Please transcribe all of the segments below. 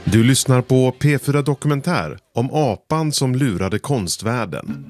Du lyssnar på P4 Dokumentär om apan som lurade konstvärlden.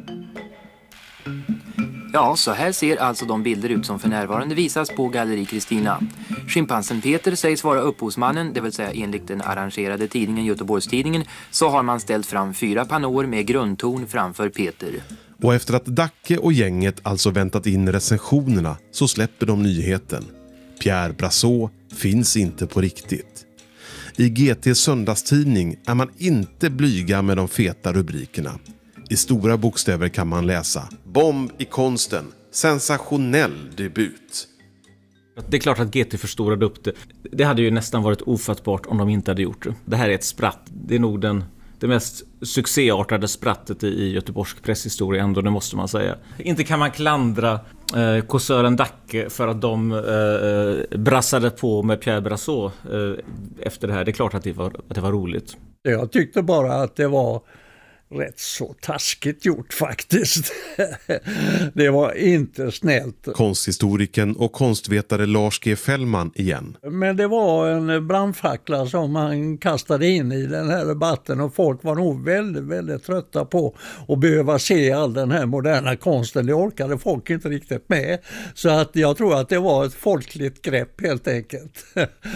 Ja, så här ser alltså de bilder ut som för närvarande visas på Galleri Kristina. Schimpansen Peter sägs vara upphovsmannen, det vill säga enligt den arrangerade tidningen Göteborgstidningen så har man ställt fram 4 pannor med grundton framför Peter. Och efter att Dacke och gänget alltså väntat in recensionerna så släpper de nyheten. Pierre Brasseur finns inte på riktigt. I GT:s söndagstidning är man inte blyga med de feta rubrikerna. I stora bokstäver kan man läsa: Bomb i konsten, sensationell debut. Det är klart att GT förstorade upp det. Det hade ju nästan varit ofattbart om de inte hade gjort det. Det här är ett spratt. Det är nog det mest succéartade sprattet i göteborgsk presshistoria ändå, det måste man säga. Inte kan man klandra kåsören Dacke för att de brassade på med Pierre Brasseur efter det här. Det är klart att det var roligt. Jag tyckte bara att det var rätt så taskigt gjort faktiskt. Det var inte snällt. Konsthistorikern och konstvetare Lars G. Fällman igen. Men det var en brandfackla som man kastade in i den här debatten och folk var nog väldigt, väldigt trötta på att behöva se all den här moderna konsten. Det orkade folk inte riktigt med. Så att jag tror att det var ett folkligt grepp helt enkelt.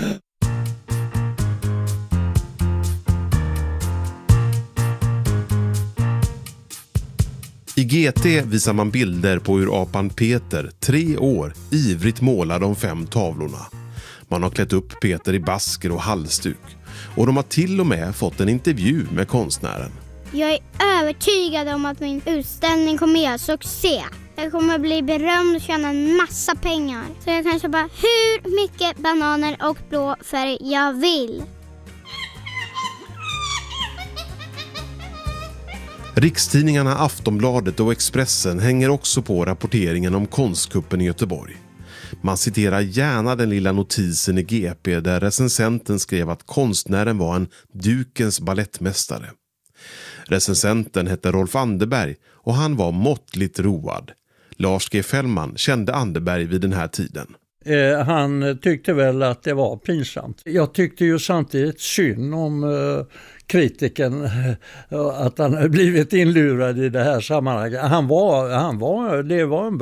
I GT visar man bilder på hur apan Peter, 3 år, ivrigt målar de 5 tavlorna. Man har klätt upp Peter i basker och halsduk. Och de har till och med fått en intervju med konstnären. Jag är övertygad om att min utställning kommer göra succé. Jag kommer bli berömd och tjäna en massa pengar. Så jag kan köpa hur mycket bananer och blå färg jag vill. Rikstidningarna Aftonbladet och Expressen hänger också på rapporteringen om konstkuppen i Göteborg. Man citerar gärna den lilla notisen i GP där recensenten skrev att konstnären var en dukens ballettmästare. Recensenten hette Rolf Anderberg och han var måttligt road. Lars G. Fällman kände Anderberg vid den här tiden. Han tyckte väl att det var pinsamt. Jag tyckte ju samtidigt synd om kritiken att han blivit inlurad i det här sammanhanget. Det var en